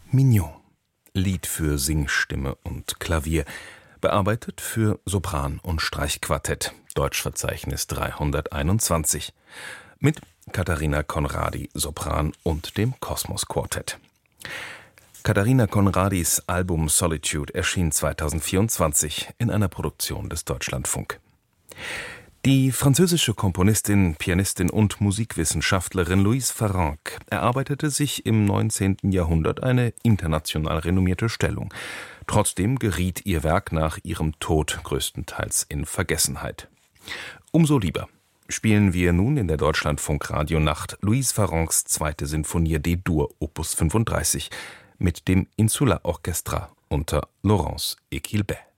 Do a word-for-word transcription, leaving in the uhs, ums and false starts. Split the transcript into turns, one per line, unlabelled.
Mignon. Lied für Singstimme und Klavier. Bearbeitet für Sopran und Streichquartett. Deutschverzeichnis dreihunderteinundzwanzig. Mit Katharina Conradi, Sopran und dem Kosmos Quartett. Katharina Conradis Album Solitude erschien zweitausendvierundzwanzig in einer Produktion des Deutschlandfunk. Die französische Komponistin, Pianistin und Musikwissenschaftlerin Louise Farrenc erarbeitete sich im neunzehnten Jahrhundert eine international renommierte Stellung. Trotzdem geriet ihr Werk nach ihrem Tod größtenteils in Vergessenheit. Umso lieber spielen wir nun in der Deutschlandfunk-Radionacht Louise Farrencs zweite Sinfonie D-Dur, Opus fünfunddreißig, mit dem Insula Orchestra unter Laurence Equilbet.